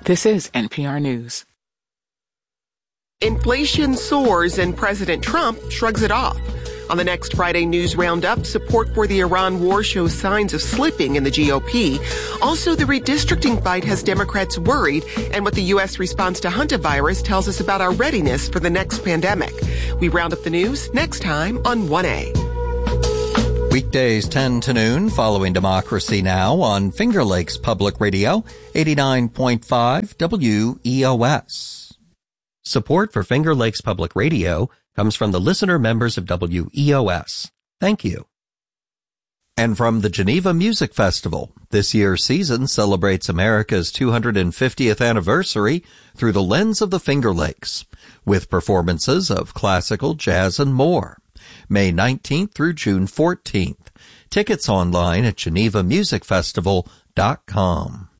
This is NPR News. Inflation soars and President Trump shrugs it off. On the next Friday News Roundup, support for the Iran war shows signs of slipping in the GOP. Also, the redistricting fight has Democrats worried, and what the U.S. response to hantavirus tells us about our readiness for the next pandemic. We round up the news next time on 1A. Weekdays 10 to noon following Democracy Now! On Finger Lakes Public Radio, 89.5 WEOS. Support for Finger Lakes Public Radio comes from the listener members of WEOS. Thank you. And from the Geneva Music Festival, this year's season celebrates America's 250th anniversary through the lens of the Finger Lakes, with performances of classical, jazz, and more. May 19th through June 14th. Tickets online at genevamusicfestival.com.